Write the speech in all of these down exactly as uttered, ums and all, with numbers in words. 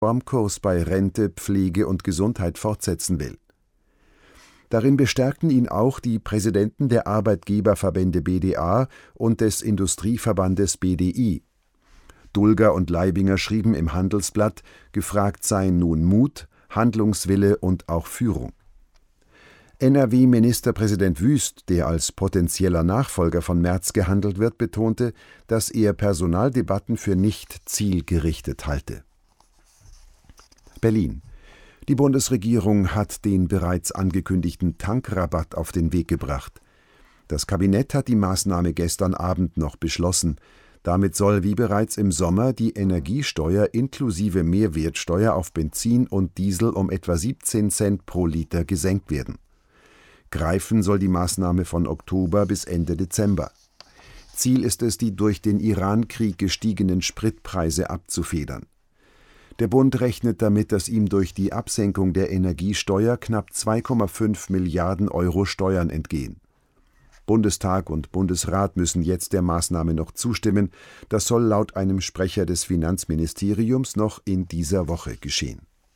Reformkurs bei Rente, Pflege und Gesundheit fortsetzen will. Darin bestärkten ihn auch die Präsidenten der Arbeitgeberverbände B D A und des Industrieverbandes B D I. Dulger und Leibinger schrieben im Handelsblatt, gefragt seien nun Mut, Handlungswille und auch Führung. N R W-Ministerpräsident Wüst, der als potenzieller Nachfolger von Merz gehandelt wird, betonte, dass er Personaldebatten für nicht zielgerichtet halte. Berlin. Die Bundesregierung hat den bereits angekündigten Tankrabatt auf den Weg gebracht. Das Kabinett hat die Maßnahme gestern Abend noch beschlossen. Damit soll wie bereits im Sommer die Energiesteuer inklusive Mehrwertsteuer auf Benzin und Diesel um etwa siebzehn Cent pro Liter gesenkt werden. Greifen soll die Maßnahme von Oktober bis Ende Dezember. Ziel ist es, die durch den Iran-Krieg gestiegenen Spritpreise abzufedern. Der Bund rechnet damit, dass ihm durch die Absenkung der Energiesteuer knapp zwei Komma fünf Milliarden Euro Steuern entgehen. Bundestag und Bundesrat müssen jetzt der Maßnahme noch zustimmen. Das soll laut einem Sprecher des Finanzministeriums noch in dieser Woche geschehen.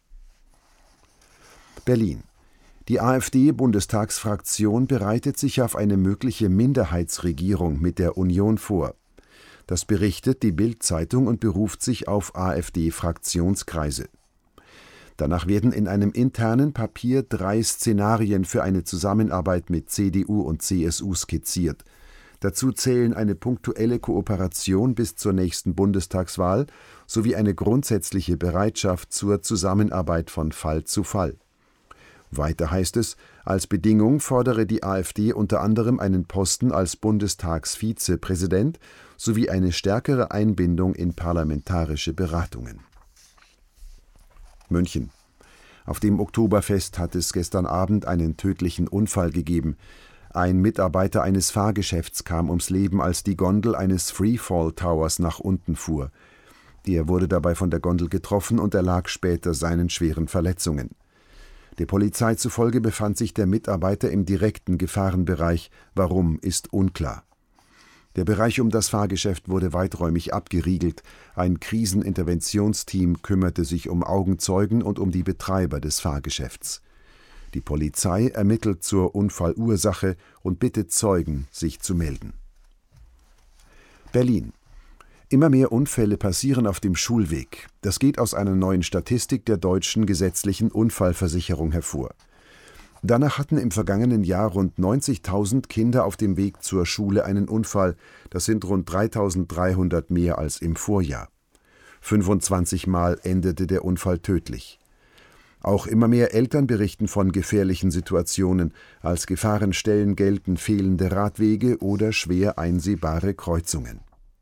Berlin. Die AfD-Bundestagsfraktion bereitet sich auf eine mögliche Minderheitsregierung mit der Union vor. Das berichtet die Bild-Zeitung und beruft sich auf AfD-Fraktionskreise. Danach werden in einem internen Papier drei Szenarien für eine Zusammenarbeit mit C D U und C S U skizziert. Dazu zählen eine punktuelle Kooperation bis zur nächsten Bundestagswahl sowie eine grundsätzliche Bereitschaft zur Zusammenarbeit von Fall zu Fall. Weiter heißt es, als Bedingung fordere die AfD unter anderem einen Posten als Bundestagsvizepräsident sowie eine stärkere Einbindung in parlamentarische Beratungen. München. Auf dem Oktoberfest hat es gestern Abend einen tödlichen Unfall gegeben. Ein Mitarbeiter eines Fahrgeschäfts kam ums Leben, als die Gondel eines Freefall Towers nach unten fuhr. Er wurde dabei von der Gondel getroffen und erlag später seinen schweren Verletzungen. Der Polizei zufolge befand sich der Mitarbeiter im direkten Gefahrenbereich. Warum, ist unklar. Der Bereich um das Fahrgeschäft wurde weiträumig abgeriegelt. Ein Kriseninterventionsteam kümmerte sich um Augenzeugen und um die Betreiber des Fahrgeschäfts. Die Polizei ermittelt zur Unfallursache und bittet Zeugen, sich zu melden. Berlin. Immer mehr Unfälle passieren auf dem Schulweg. Das geht aus einer neuen Statistik der deutschen gesetzlichen Unfallversicherung hervor. Danach hatten im vergangenen Jahr rund neunzigtausend Kinder auf dem Weg zur Schule einen Unfall. Das sind rund dreitausenddreihundert mehr als im Vorjahr. fünfundzwanzig Mal endete der Unfall tödlich. Auch immer mehr Eltern berichten von gefährlichen Situationen. Als Gefahrenstellen gelten fehlende Radwege oder schwer einsehbare Kreuzungen.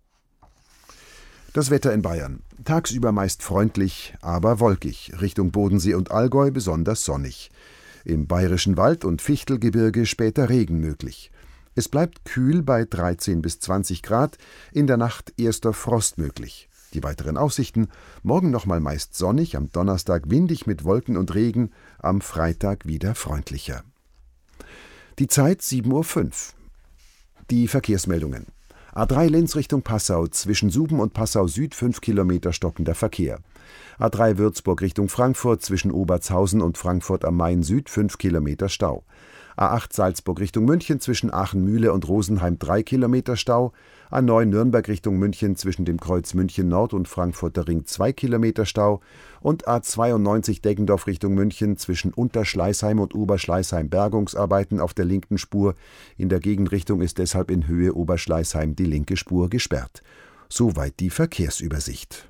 Das Wetter in Bayern. Tagsüber meist freundlich, aber wolkig. Richtung Bodensee und Allgäu besonders sonnig. Im Bayerischen Wald und Fichtelgebirge später Regen möglich. Es bleibt kühl bei dreizehn bis zwanzig Grad, in der Nacht erster Frost möglich. Die weiteren Aussichten: morgen nochmal meist sonnig, am Donnerstag windig mit Wolken und Regen, am Freitag wieder freundlicher. Die Zeit sieben Uhr fünf. Die Verkehrsmeldungen. A drei Linz Richtung Passau, zwischen Suben und Passau Süd fünf Kilometer stockender Verkehr. A drei Würzburg Richtung Frankfurt, zwischen Obertshausen und Frankfurt am Main Süd fünf Kilometer Stau. A acht Salzburg Richtung München, zwischen Aachen-Mühle und Rosenheim drei Kilometer Stau. A neun Nürnberg Richtung München, zwischen dem Kreuz München Nord und Frankfurter Ring zwei Kilometer Stau. Und A zweiundneunzig Deggendorf Richtung München, zwischen Unterschleißheim und Oberschleißheim Bergungsarbeiten auf der linken Spur. In der Gegenrichtung ist deshalb in Höhe Oberschleißheim die linke Spur gesperrt. Soweit die Verkehrsübersicht.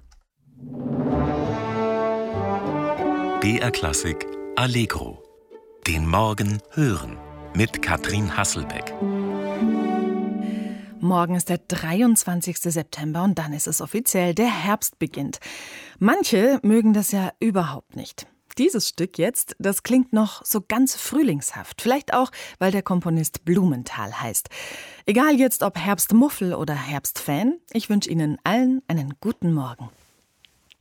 B R Klassik Allegro. Den Morgen hören mit Katrin Hasselbeck. Morgen ist der dreiundzwanzigste September und dann ist es offiziell, der Herbst beginnt. Manche mögen das ja überhaupt nicht. Dieses Stück jetzt, das klingt noch so ganz frühlingshaft. Vielleicht auch, weil der Komponist Blumenthal heißt. Egal jetzt ob Herbstmuffel oder Herbstfan, ich wünsche Ihnen allen einen guten Morgen.